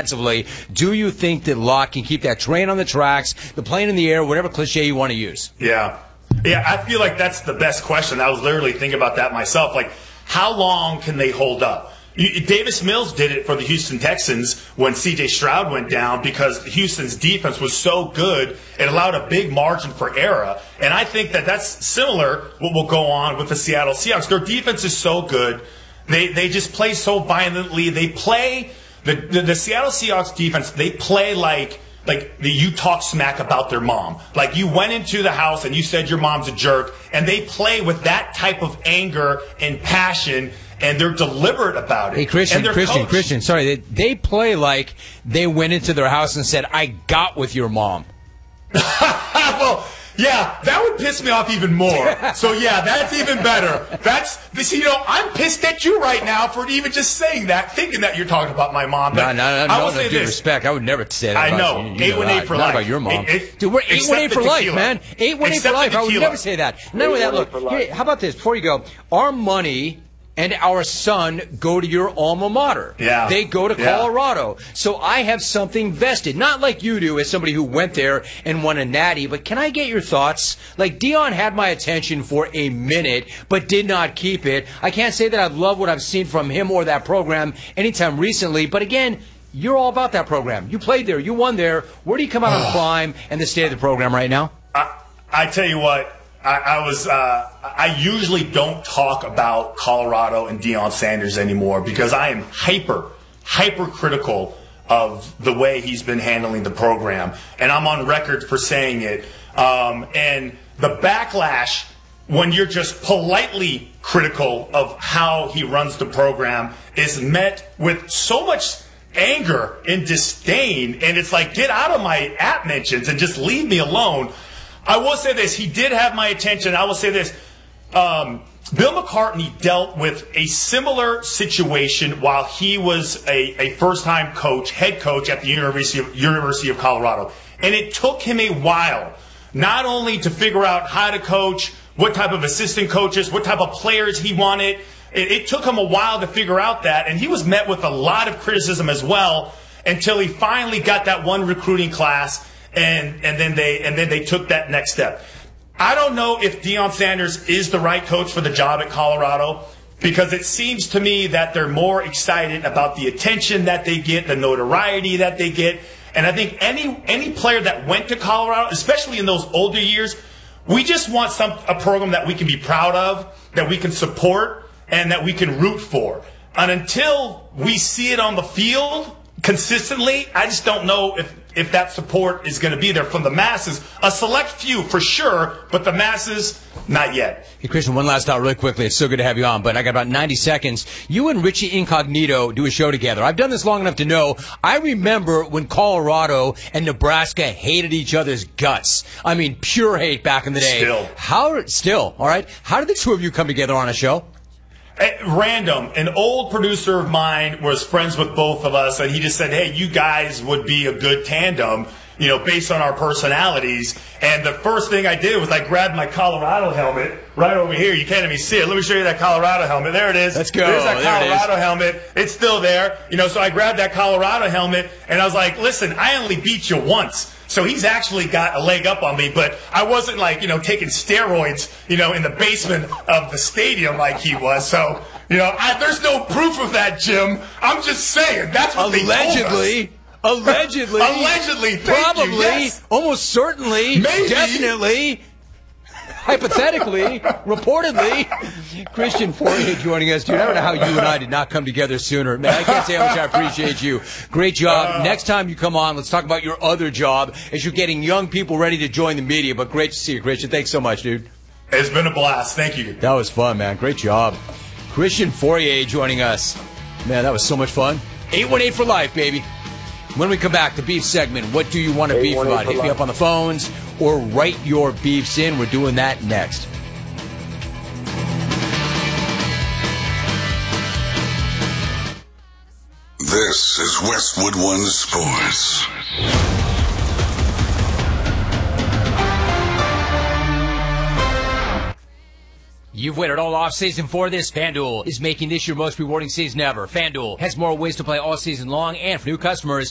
offensively. Do you think that Locke can keep that train on the tracks, the plane in the air, whatever cliche you want to use? Yeah, I feel like that's the best question. I was literally thinking about that myself. Like, how long can they hold up? Davis Mills did it for the Houston Texans when C.J. Stroud went down because Houston's defense was so good, it allowed a big margin for error. And I think that that's similar what will go on with the Seattle Seahawks. Their defense is so good. They just play so violently. They play the Seattle Seahawks defense, they play like you talk smack about their mom. Like you went into the house and you said your mom's a jerk, and they play with that type of anger and passion, and they're deliberate about it. Hey, Christian, sorry, they play like they went into their house and said, I got with your mom. Well, yeah, that would piss me off even more. So, yeah, that's even better. I'm pissed at you right now for even just saying that, thinking that you're talking about my mom. But no, due respect. I would never say that. I know. 818 for life. Not about your mom. Dude, we're 818 for life, man. 818 for life. I would never say that. Not only that, look, here, how about this? Before you go, our money and our son go to your alma mater. Yeah. They go to Colorado. So I have something vested. Not like you do as somebody who went there and won a natty, but can I get your thoughts? Like, Deion had my attention for a minute, but did not keep it. I can't say that I love what I've seen from him or that program anytime recently, but again, you're all about that program. You played there. You won there. Where do you come out on Prime and the state of the program right now? I tell you what. I usually don't talk about Colorado and Deion Sanders anymore because I am hyper critical of the way he's been handling the program. And I'm on record for saying it. And the backlash when you're just politely critical of how he runs the program is met with so much anger and disdain. And it's like, get out of my app mentions and just leave me alone. I will say this. He did have my attention. I will say this. Bill McCartney dealt with a similar situation while he was a first-time head coach at the University of Colorado. And it took him a while not only to figure out how to coach, what type of assistant coaches, what type of players he wanted. It took him a while to figure out that. And he was met with a lot of criticism as well until he finally got that one recruiting class. And then they took that next step. I don't know if Deion Sanders is the right coach for the job at Colorado because it seems to me that they're more excited about the attention that they get, the notoriety that they get. And I think any player that went to Colorado, especially in those older years, we just want a program that we can be proud of, that we can support, and that we can root for. And until we see it on the field consistently, I just don't know if that support is going to be there from the masses. A select few, for sure, but the masses, not yet. Hey, Christian, one last thought really quickly. It's so good to have you on, but I got about 90 seconds. You and Richie Incognito do a show together. I've done this long enough to know. I remember when Colorado and Nebraska hated each other's guts. I mean, pure hate back in the day. Still, all right? How did the two of you come together on a show? Random. An old producer of mine was friends with both of us, and he just said, hey, you guys would be a good tandem, based on our personalities. And the first thing I did was I grabbed my Colorado helmet right over here. You can't even see it. Let me show you that Colorado helmet. There it is. Let's go. There's that Colorado helmet. It's still there. So I grabbed that Colorado helmet, and I was like, listen, I only beat you once. So he's actually got a leg up on me, but I wasn't taking steroids, in the basement of the stadium like he was. So, there's no proof of that, Jim. I'm just saying. That's what they told us. Allegedly. Probably. You, yes. Almost certainly. Maybe. Definitely. Hypothetically, reportedly, Christian Fauria joining us, dude. I don't know how you and I did not come together sooner. Man, I can't say how much I appreciate you. Great job. Next time you come on, let's talk about your other job as you're getting young people ready to join the media. But great to see you, Christian. Thanks so much, dude. It's been a blast. Thank you. That was fun, man. Great job. Christian Fauria joining us. Man, that was so much fun. 818 for life, baby. When we come back, the beef segment, what do you want to beef about? Hit me up on the phones or write your beefs in. We're doing that next. This is Westwood One Sports. You've waited all off-season for this. FanDuel is making this your most rewarding season ever. FanDuel has more ways to play all season long, and for new customers,